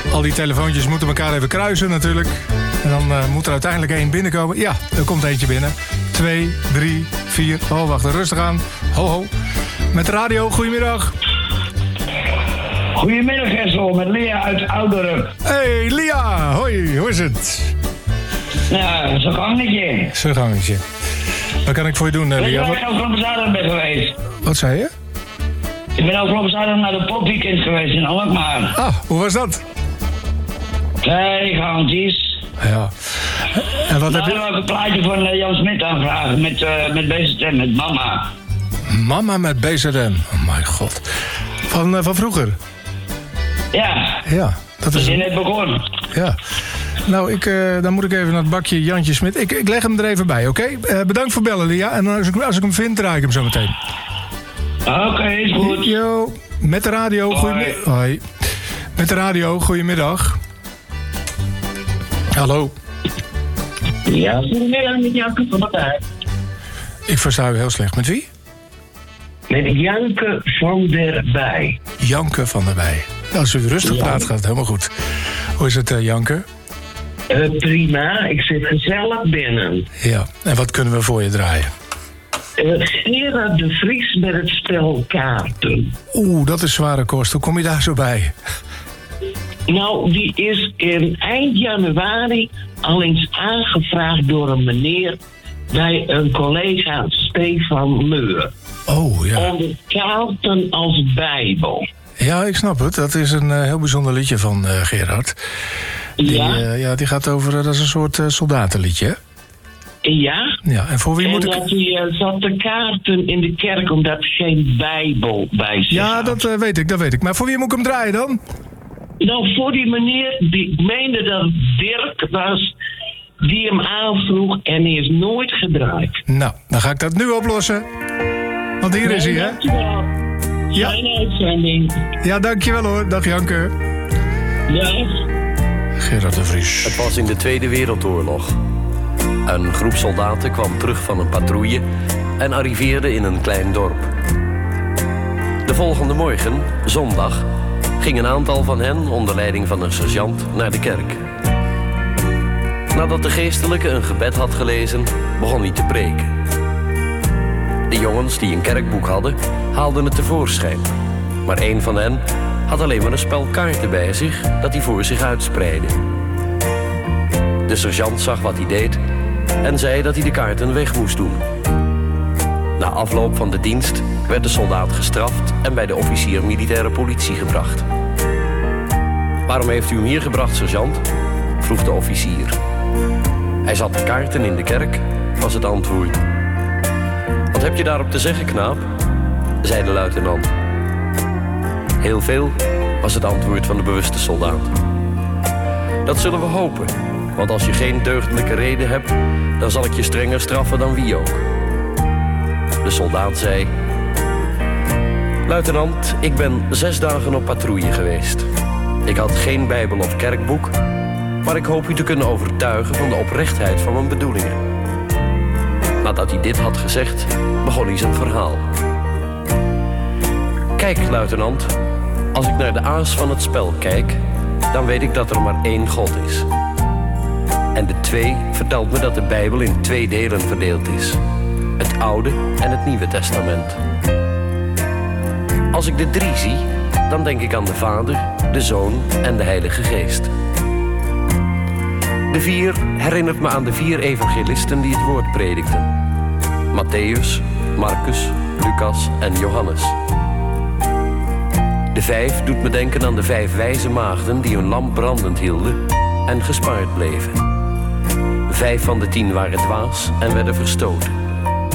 Al die telefoontjes moeten elkaar even kruisen natuurlijk. En dan moet er uiteindelijk 1 binnenkomen. Ja, er komt eentje binnen. 2, 3, 4. Oh, wacht, rustig aan. Ho, ho. Met de radio, goedemiddag. Goedemiddag, Hessel, met Lia uit Ouderup. Hey, Lia. Hoi, hoe is het? Ja, zo'n gangetje. Zo'n gangetje. Wat kan ik voor je doen, Weet je Lia? waar ik afgelopen zaterdag ben geweest? Wat zei je? Ik ben afgelopen zaterdag naar de popweekend geweest in Alkmaar. Ah, hoe was dat? 2 gangjes. Ja. En wat Nou, heb dan je... wil ik een plaatje van Jan Smit aanvragen met BZN, met mama. Mama met BZN. Oh mijn god. Van vroeger? Ja, Ja, dat we is... zijn net begonnen. Ja. Nou, dan moet ik even naar het bakje Jantje Smit. Ik leg hem er even bij, oké? Bedankt voor bellen, Lia. En als ik hem vind, draai ik hem zo meteen. Oké, is goed. Yo, met de radio. Goedemiddag. Hoi. Met de radio, goedemiddag. Hallo. Ja, goedemiddag met Janke van der Bij. Ik versta u heel slecht. Met wie? Met Janke van der Bij. Janke van der Bij. Als u rustig praat, gaat het helemaal goed. Hoe is het, Janke? Prima, ik zit gezellig binnen. Ja, en wat kunnen we voor je draaien? Gerard de Vries met het spel kaarten. Oeh, dat is zware kost. Hoe kom je daar zo bij? Nou, die is in eind januari al eens aangevraagd door een meneer bij een collega Stefan Meur. Oh, ja. Onder kaarten als Bijbel. Ja, ik snap het. Dat is een heel bijzonder liedje van Gerard. Die gaat over... dat is een soort soldatenliedje, hè? Ja. Ja, en voor wie En moet ik... dat hij zat de kaarten in de kerk omdat er geen Bijbel bij zich Ja, had. dat weet ik. Maar voor wie moet ik hem draaien dan? Nou, voor die meneer, die meende dat het Dirk was, die hem aanvroeg en die is nooit gedraaid. Nou, dan ga ik dat nu oplossen. Want hier is hij, hè? Dankjewel. Ja. Fijne uitzending. Ja, dankjewel hoor. Dag Janke. Ja. Gerard de Vries. Het was in de Tweede Wereldoorlog. Een groep soldaten kwam terug van een patrouille en arriveerde in een klein dorp. De volgende morgen, zondag, ging een aantal van hen onder leiding van een sergeant naar de kerk. Nadat de geestelijke een gebed had gelezen, begon hij te preken. De jongens die een kerkboek hadden, haalden het tevoorschijn. Maar één van hen had alleen maar een spel kaarten bij zich dat hij voor zich uitspreidde. De sergeant zag wat hij deed en zei dat hij de kaarten weg moest doen. Na afloop van de dienst werd de soldaat gestraft en bij de officier militaire politie gebracht. Waarom heeft u hem hier gebracht, sergeant? Vroeg de officier. Hij zat de kaarten in de kerk, was het antwoord. Wat heb je daarop te zeggen, knaap? Zei de luitenant. Heel veel, was het antwoord van de bewuste soldaat. Dat zullen we hopen, want als je geen deugdelijke reden hebt, dan zal ik je strenger straffen dan wie ook. De soldaat zei: Luitenant, ik ben 6 dagen op patrouille geweest. Ik had geen bijbel of kerkboek, maar ik hoop u te kunnen overtuigen van de oprechtheid van mijn bedoelingen. Nadat hij dit had gezegd, begon hij zijn verhaal. Kijk, luitenant, als ik naar de aas van het spel kijk, dan weet ik dat er maar 1 God is. En de 2 vertelt me dat de Bijbel in 2 delen verdeeld is. Het Oude en het Nieuwe Testament. Als ik de 3 zie, dan denk ik aan de Vader, de Zoon en de Heilige Geest. De 4 herinnert me aan de 4 evangelisten die het woord predikten. Matthäus, Marcus, Lucas en Johannes. De 5 doet me denken aan de 5 wijze maagden die hun lamp brandend hielden en gespaard bleven. 5 van de 10 waren dwaas en werden verstoten.